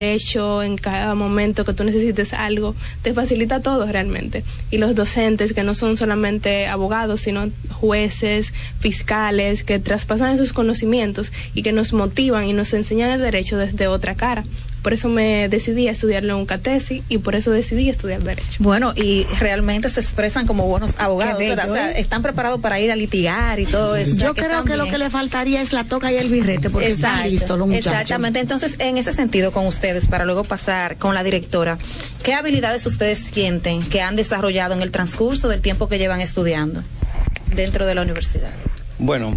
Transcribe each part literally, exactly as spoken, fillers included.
derecho en cada momento que tú necesites algo, te facilita todo realmente. Y los docentes, que no son solamente abogados, sino jueces, fiscales, que traspasan esos conocimientos y que nos motivan y nos enseñan el derecho desde otra cara. Por eso me decidí a estudiarlo en UCATESI y por eso decidí estudiar Derecho. Bueno, y realmente se expresan como buenos abogados, ¿verdad? O sea, están preparados para ir a litigar y todo eso. Yo o sea, que creo que lo que le faltaría es la toca y el birrete, porque Exacto, están listos los muchachos. Exactamente. Entonces, en ese sentido, con ustedes, para luego pasar con la directora, ¿qué habilidades ustedes sienten que han desarrollado en el transcurso del tiempo que llevan estudiando dentro de la universidad? Bueno,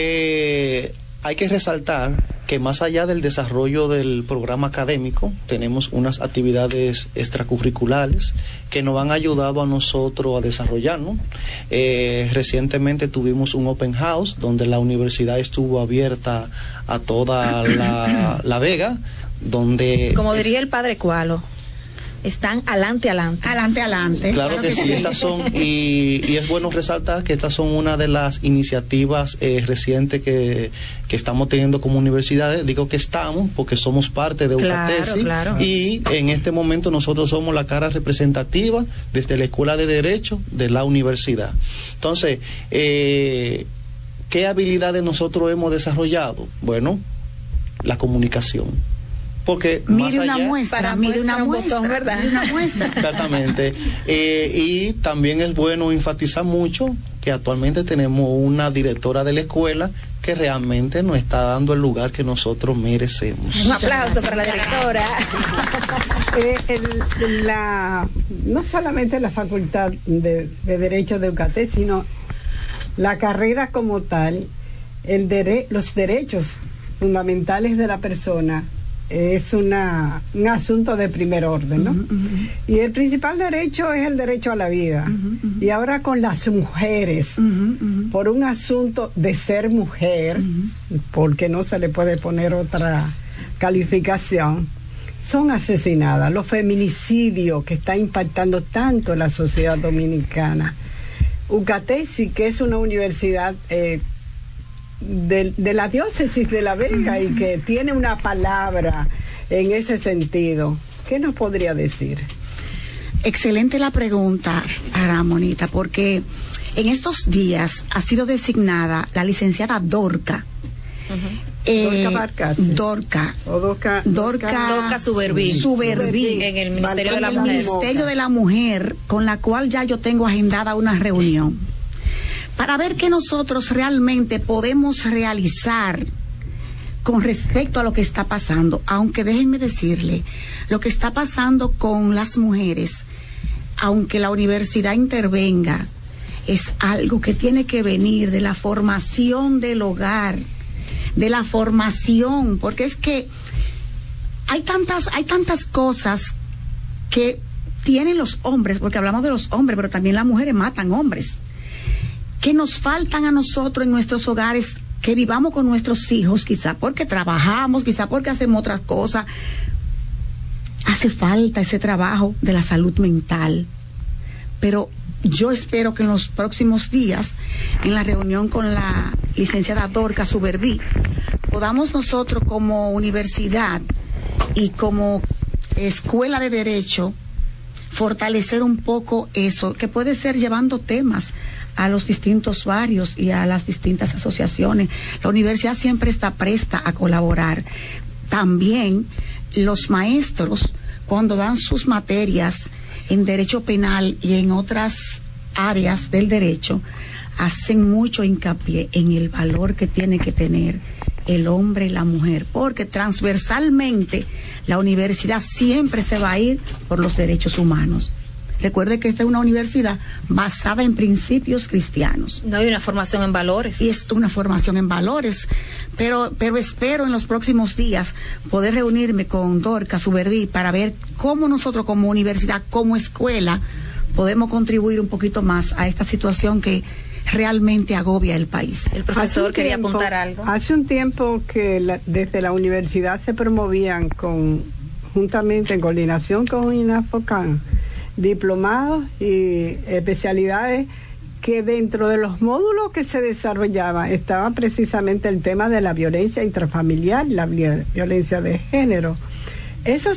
que hay que resaltar que más allá del desarrollo del programa académico, tenemos unas actividades extracurriculares que nos han ayudado a nosotros a desarrollarnos. Eh, recientemente tuvimos un open house donde la universidad estuvo abierta a toda la, la Vega, donde... Como diría el padre Cualo, están alante, alante. Alante, alante. Claro, claro que, que sí, sí, estas son, y, y es bueno resaltar que estas son una de las iniciativas eh, recientes que, que estamos teniendo como universidades. Digo que estamos porque somos parte de UCATESI, claro, claro. Y en este momento nosotros somos la cara representativa desde la Escuela de Derecho de la universidad. Entonces, eh, ¿qué habilidades nosotros hemos desarrollado? Bueno, la comunicación. Porque mire más allá, una muestra, para mire una un muestra, botón, ¿verdad? Mire una muestra. Exactamente. Eh, y también es bueno enfatizar mucho que actualmente tenemos una directora de la escuela que realmente nos está dando el lugar que nosotros merecemos. Un aplauso para la directora. eh, el, la, no solamente la Facultad de, de Derecho de UCATESI, sino la carrera como tal, el dere, los derechos fundamentales de la persona es una un asunto de primer orden, ¿no? Uh-huh, uh-huh. Y el principal derecho es el derecho a la vida. Uh-huh, uh-huh. Y ahora con las mujeres, uh-huh, uh-huh. por un asunto de ser mujer, uh-huh. porque no se le puede poner otra calificación, son asesinadas. Los feminicidios que está impactando tanto en la sociedad dominicana. UCATESI, que es una universidad eh, De, de la diócesis de La Vega y que tiene una palabra en ese sentido, ¿qué nos podría decir? Excelente la pregunta, Aramonita, porque en estos días ha sido designada la licenciada Dorca. Uh-huh. Eh, Dorca Barcas. Dorca. O Dorca. Dorca, Dorca Suberví. Suberví. En el Ministerio de la En Mujer. el Ministerio de la Mujer, con la cual ya yo tengo agendada una reunión, para ver qué nosotros realmente podemos realizar con respecto a lo que está pasando. Aunque déjenme decirle, lo que está pasando con las mujeres, aunque la universidad intervenga, es algo que tiene que venir de la formación del hogar, de la formación, porque es que hay tantas, hay tantas cosas que tienen los hombres, porque hablamos de los hombres, pero también las mujeres matan hombres, que nos faltan a nosotros en nuestros hogares, que vivamos con nuestros hijos, quizá porque trabajamos, quizá porque hacemos otras cosas. Hace falta ese trabajo de la salud mental. Pero yo espero que en los próximos días, en la reunión con la licenciada Dorca Suberví, podamos nosotros como universidad y como escuela de derecho fortalecer un poco eso, que puede ser llevando temas a los distintos barrios y a las distintas asociaciones. La universidad siempre está presta a colaborar. También los maestros, cuando dan sus materias en derecho penal y en otras áreas del derecho, hacen mucho hincapié en el valor que tiene que tener el hombre y la mujer, porque transversalmente la universidad siempre se va a ir por los derechos humanos. Recuerde que esta es una universidad basada en principios cristianos. No hay una formación en valores. Y es una formación en valores. Pero, pero espero en los próximos días poder reunirme con Dorca Suberví para ver cómo nosotros como universidad, como escuela, podemos contribuir un poquito más a esta situación que realmente agobia el país. El profesor quería tiempo, apuntar algo. Hace un tiempo que la, desde la universidad se promovían con, juntamente en coordinación con INAFOCAN, diplomados y especialidades que dentro de los módulos que se desarrollaban estaba precisamente el tema de la violencia intrafamiliar, la violencia de género. Eso